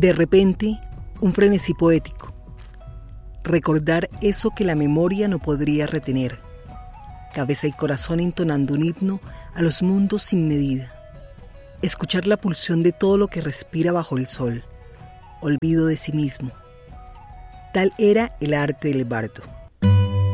De repente, un frenesí poético. Recordar eso que la memoria no podría retener. Cabeza y corazón entonando un himno a los mundos sin medida. Escuchar la pulsión de todo lo que respira bajo el sol. Olvido de sí mismo. Tal era el arte del bardo.